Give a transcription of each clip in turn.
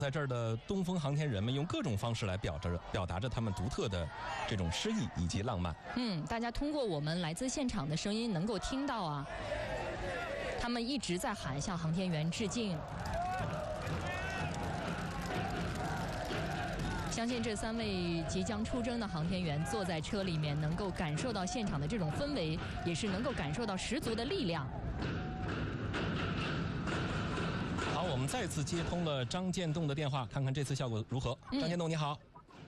在这儿的东风航天人们用各种方式来表达着他们独特的这种诗意以及浪漫。 大家通过我们来自现场的声音能够听到啊，他们一直在喊向航天员致敬。相信这3位即将出征的航天员坐在车里面，能够感受到现场的这种氛围，也是能够感受到十足的力量。 好，我们再次接通了张建栋的电话，看看这次效果如何。张建栋你好。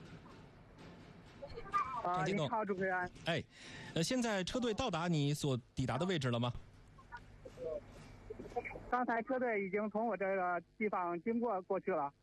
张建栋， 你好，主持人。 现在车队到达你所抵达的位置了吗？ 刚才车队已经从我这个地方经过去了。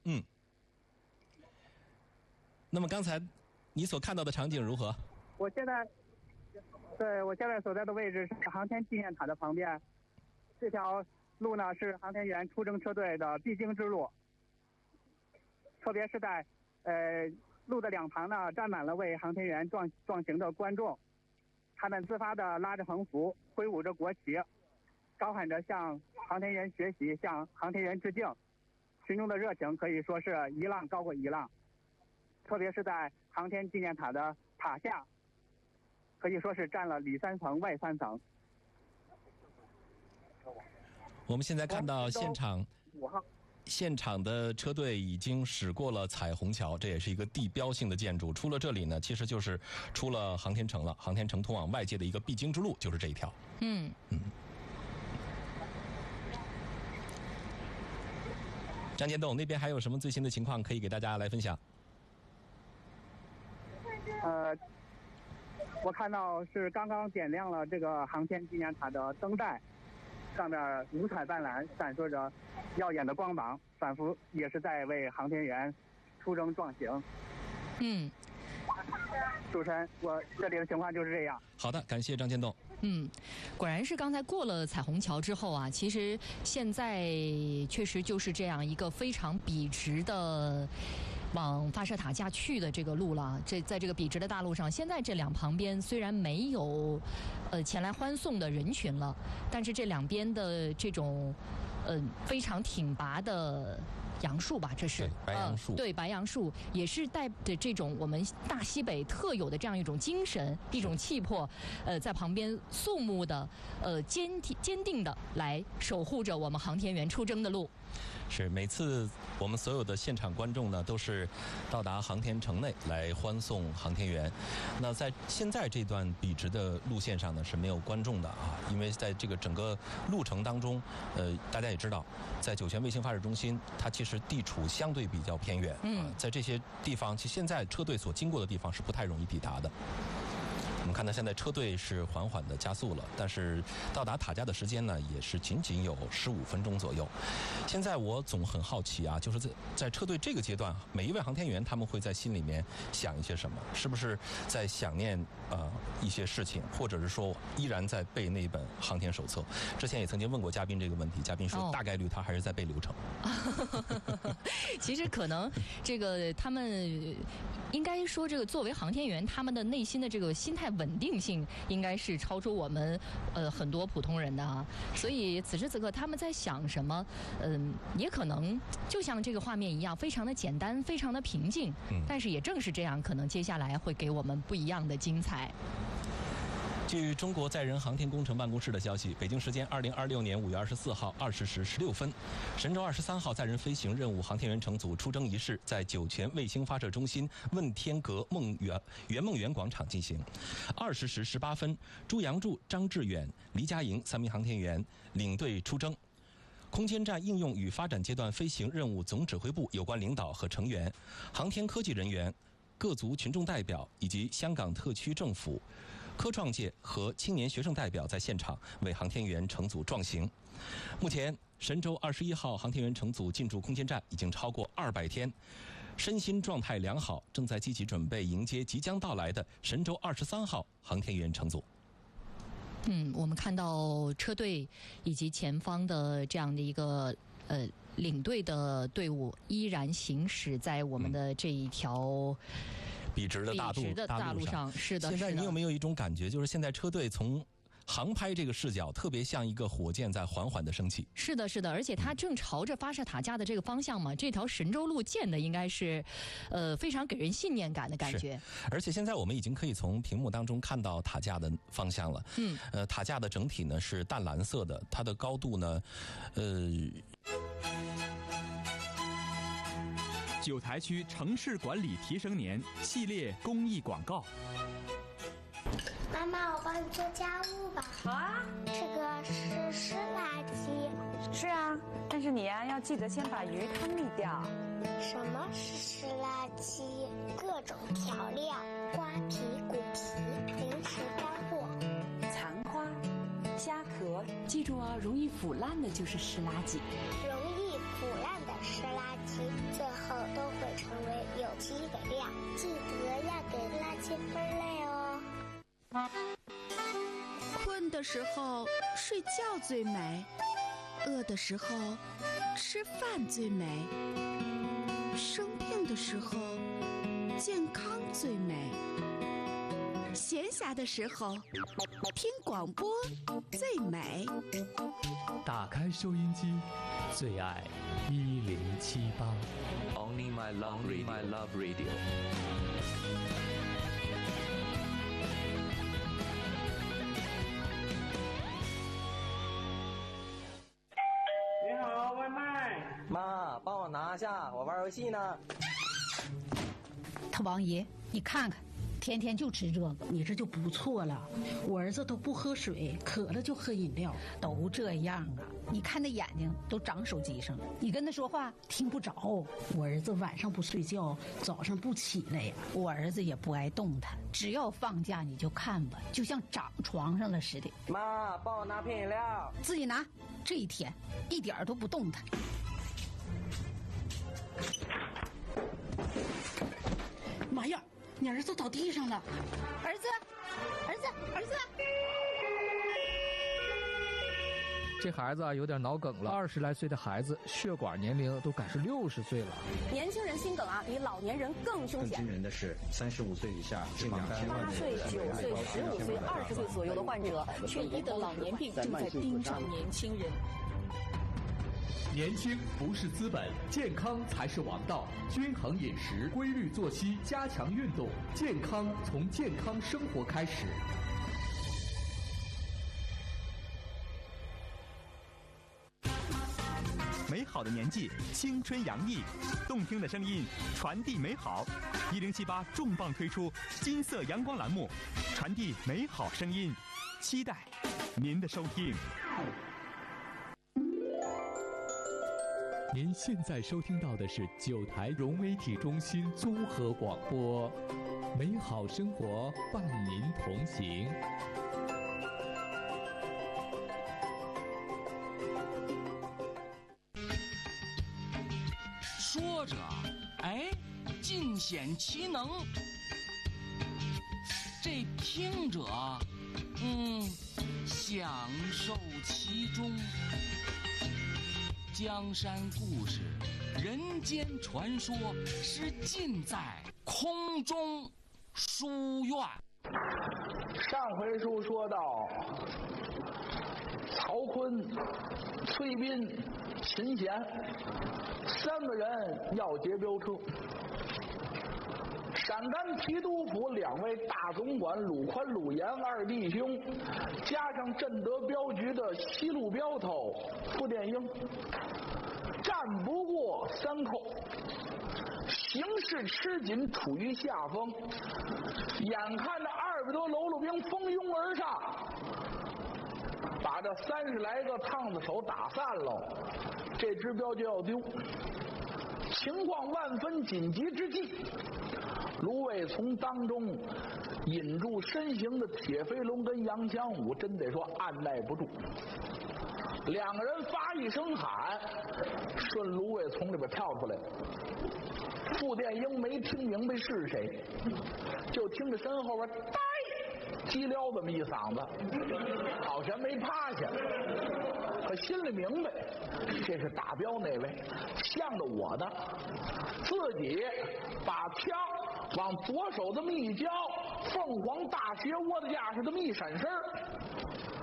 那么刚才你所看到的场景如何？ 我现在所在的位置是航天纪念塔的旁边，这条路呢是航天员出征车队的必经之路，特别是在路的两旁呢站满了为航天员壮行的观众，他们自发地拉着横幅，挥舞着国旗，高喊着向航天员学习，向航天员致敬。群众的热情可以说是一浪高过一浪，特别是在航天纪念塔的塔下，可以说是占了里3层外3层。 我们现在看到现场的车队已经驶过了彩虹桥，这也是一个地标性的建筑。出了这里呢，其实就是出了航天城了。航天城通往外界的一个必经之路就是这一条。张建栋那边还有什么最新的情况可以给大家来分享？ 我看到是刚刚点亮了这个航天纪念塔的灯带，上面五彩斑斓，闪烁着耀眼的光芒，仿佛也是在为航天员出征壮行。主持人，我这里的情况就是这样。 好的，感谢张建栋。 果然是刚才过了彩虹桥之后啊，其实现在确实就是这样一个非常笔直的往发射塔架去的这个路了。在这个笔直的大路上，现在这两旁边虽然没有前来欢送的人群了，但是这两边的这种非常挺拔的杨树吧，这是白杨树， 对，白杨树也是带着这种我们大西北特有的这样一种精神、一种气魄，在旁边肃穆的、坚定的来守护着我们航天员出征的路。 是，每次我们所有的现场观众呢，都是到达航天城内来欢送航天员。那在现在这段笔直的路线上呢，是没有观众的啊，因为在这个整个路程当中，大家也知道，在酒泉卫星发射中心，它其实地处相对比较偏远，在这些地方，其实现在车队所经过的地方是不太容易抵达的。我们看到现在车队是缓缓的加速了，但是到达塔架的时间呢，也是仅仅有15分钟左右。现在我总很好奇啊，就是在车队这个阶段，每一位航天员他们会在心里面想一些什么？是不是在想念一些事情，或者是说依然在背那本航天手册？之前也曾经问过嘉宾这个问题，嘉宾说大概率他还是在背流程。 其实可能这个他们应该说，这个作为航天员，他们的内心的这个心态稳定性应该是超出我们很多普通人的啊。所以此时此刻他们在想什么，也可能就像这个画面一样，非常的简单，非常的平静。但是也正是这样，可能接下来会给我们不一样的精彩。 据中国载人航天工程办公室的消息，北京时间2026年5月24号20时16分，神舟23号载人飞行任务航天员乘组出征仪式在酒泉卫星发射中心问天阁圆梦园广场进行。20时18分，朱杨柱、张志远、黎佳莹3名航天员领队出征。空间站应用与发展阶段飞行任务总指挥部有关领导和成员、航天科技人员、各族群众代表以及香港特区政府、科创界和青年学生代表在现场为航天员乘组壮行。目前，神舟21号航天员乘组进驻空间站已经超过200天，身心状态良好，正在积极准备迎接即将到来的神舟23号航天员乘组。 我们看到车队以及前方的这样的一个领队的队伍依然行驶在我们的这一条笔直的大路上。 是的。 现在你有没有一种感觉，就是现在车队从航拍这个视角特别像一个火箭在缓缓的升起。 是的，是的，而且它正朝着发射塔架的这个方向嘛，这条神舟路建的应该是，非常给人信念感的感觉。 而且现在我们已经可以从屏幕当中看到塔架的方向了。塔架的整体呢是淡蓝色的，它的高度呢， 九台区城市管理提升年系列公益广告。 妈妈，我帮你做家务吧。 好啊。 这个是湿垃圾。 是啊，但是你呀要记得先把鱼汤沥掉。 什么是湿垃圾？各种调料、瓜皮、骨皮、零食干货、 残花、虾壳，记住哦，容易腐烂的就是湿垃圾。 容易腐烂的湿垃圾，最后都会成为有机的料。记得要给垃圾分类哦。 困的时候睡觉最美，饿的时候吃饭最美，生病的时候健康最美，闲暇的时候听广播最美。 打开收音机，最爱1078。 Only my love radio。 妈，帮我拿下，我玩游戏呢。 他王爷，你看看，天天就吃这个，你这就不错了。我儿子都不喝水，渴了就喝饮料，都这样啊。你看那眼睛都长手机上了，你跟他说话听不着。我儿子晚上不睡觉，早上不起来呀。我儿子也不爱动弹，只要放假你就看吧，就像长床上了似的。 妈，帮我拿瓶饮料。 自己拿。这一天一点都不动弹。妈呀！你儿子倒地上了！儿子，儿子，儿子！ 这孩子啊有点脑梗了，20来岁的孩子，血管年龄都赶是60岁了。 年轻人心梗啊，比老年人更凶险。 更惊人的是，35岁以下近 8岁、9岁、15岁、20岁左右的患者，却医得老年病正在盯上年轻人。 年轻不是资本，健康才是王道。均衡饮食，规律作息，加强运动，健康从健康生活开始。 美好的年纪，青春洋溢，动听的声音传递美好。1078重磅推出金色阳光栏目，传递美好声音，期待您的收听。 您现在收听到的是9台融媒体中心综合广播，美好生活伴您同行。 说着，哎，尽显其能；这听着，享受其中。江山故事，人间传说，是尽在空中书院。 上回书说到，曹锟、崔彬、秦贤3个人要劫镖车。陕甘提督府2位大总管鲁宽、鲁严2弟兄，加上镇德镖局的西路镖头傅殿英，战不过3寇，形势吃紧，处于下风。眼看着200多喽啰兵蜂拥而上，把这30来个烫子手打散了，这支镖就要丢。情况万分紧急之际，卢伟从当中引住身形的铁飞龙跟杨强武，真得说按耐不住。2个人发一声喊，顺卢伟从里边跳出来。傅殿英没听明白是谁，就听着身后边呆叽撩这么一嗓子，好像没趴下，可心里明白这是打镖那位，向着我的，自己把枪往左手这么一交，凤凰大学窝的架势这么一闪身，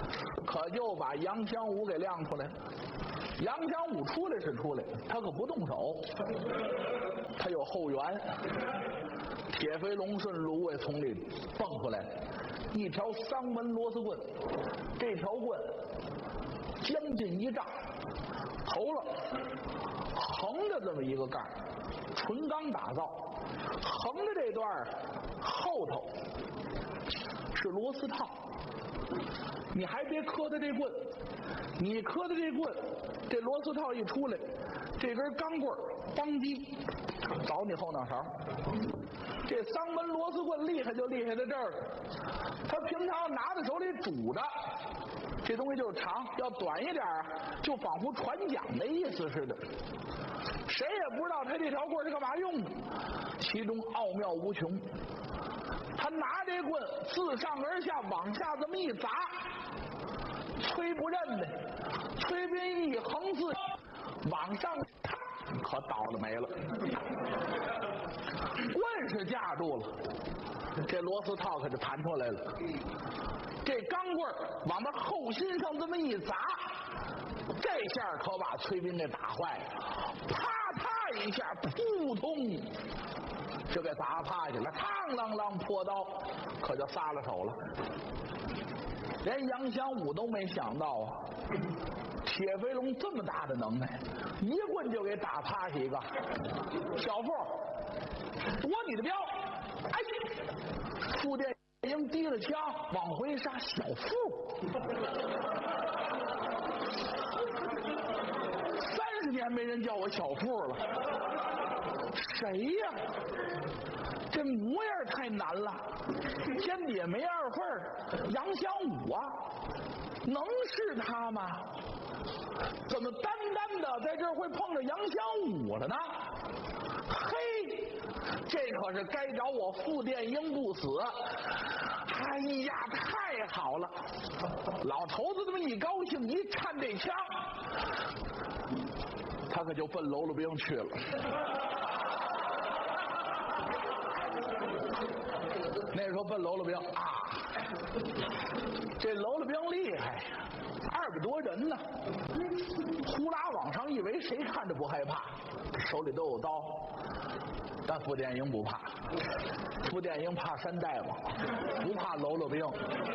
可就把杨香武给亮出来了。杨香武出来是出来，他可不动手，他有后援。铁飞龙顺芦苇丛里蹦出来一条桑门螺丝棍，这条棍将近1丈，头了横着这么一个盖，纯钢打造，横着这段后头是螺丝套。你还别磕它这棍，你磕的这棍，这螺丝套一出来，这根钢棍邦叽凿你后脑勺。这桑门螺丝棍厉害就厉害在这儿，他平常拿在手里拄着，这东西就是长，要短一点就仿佛传讲的意思似的。谁也不知道他这条棍是干嘛用的，其中奥妙无穷。他拿这棍自上而下往下这么一砸，崔不认的，崔斌一横刺往上，可倒了没了。棍是架住了，这螺丝套可就弹出来了。这钢棍往他后心上这么一砸，这下可把崔斌给打坏了，啪嗒一下，扑通，就给砸趴下了，嘡啷啷破刀，可就撒了手了。连杨香武都没想到啊，铁飞龙这么大的能耐，一棍就给打趴下一个。小傅，夺你的镖！哎，傅电英提了枪往回杀。小傅，30年没人叫我小傅了。谁呀？这模样太难了，天底下没二份。杨香武啊，能是他吗？怎么单单的在这儿会碰着杨香武了呢？嘿，这可是该找我傅电英不死。哎呀，太好了！老头子这么一高兴，一看这枪，他可就奔喽啰兵去了。那时候奔喽啰兵啊，这喽啰兵厉害，200多人呢，呼啦往上一围，谁看着不害怕？手里都有刀，但傅电英不怕，傅电英怕山大王，不怕喽啰兵，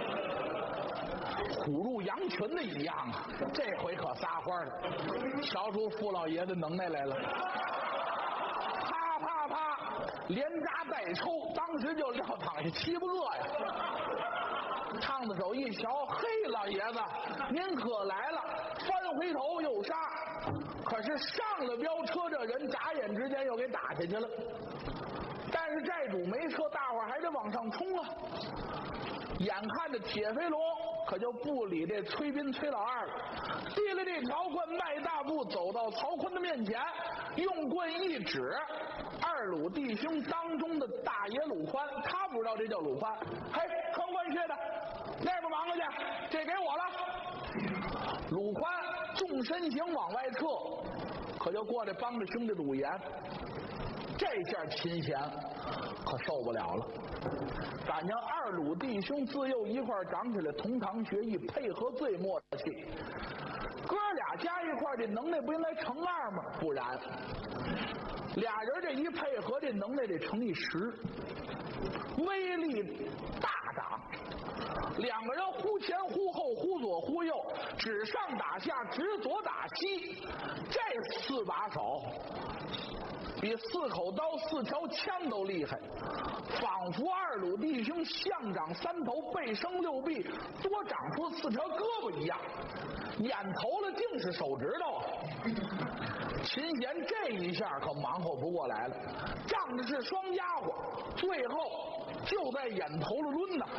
虎入羊群的一样啊！这回可撒欢了，瞧出傅老爷子能耐来了。啪啪啪，连扎带抽，当时就撂躺下7、8个呀。烫子手一瞧，嘿，老爷子您可来了！翻回头又杀，可是上了飙车，这人眨眼之间又给打下去了。但是寨主没车，大伙儿还得往上冲啊！眼看着铁飞龙可就不理这崔斌崔老二了，提了这条棍，迈大步走到曹锟的面前，用棍一指2鲁弟兄当中的大爷鲁宽。他不知道这叫鲁宽，嘿，穿官靴的，那边忙过去，这给我了。鲁宽纵身形往外撤，可就过来帮着兄弟鲁岩。这下秦贤可受不了了，感情2鲁弟兄自幼一块长起来，同堂学艺，配合最默契。哥俩加一块，这能耐不应该乘2吗？不然，俩人这一配合，这能耐得乘以10，威力大涨。2个人忽前忽后，忽左忽右，指上打下，指左打西，这4把手比4口刀4条枪都厉害，仿佛2鲁弟兄象长3头，背生6臂，多长出4条胳膊一样，眼头了竟是手指头啊！秦贤这一下可忙活不过来了，仗着是双家伙，最后就在眼头了抡呐，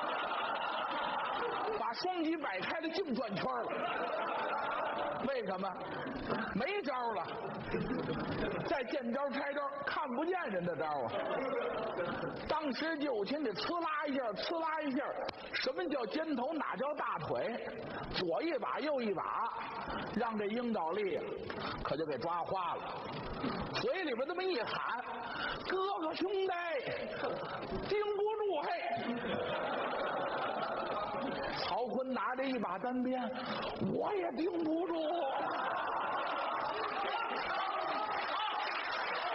把双戟摆开了，净转圈了。为什么？没招了，再见招拆招，看不见人的招啊！当时就听得呲啦一下，呲啦一下，什么叫肩头，哪叫大腿？左一把右一把，让这鹰爪力可就给抓花了，嘴里边这么一喊：“哥哥兄弟，盯不住嘿！”曹锟拿着一把马单鞭，我也顶不住。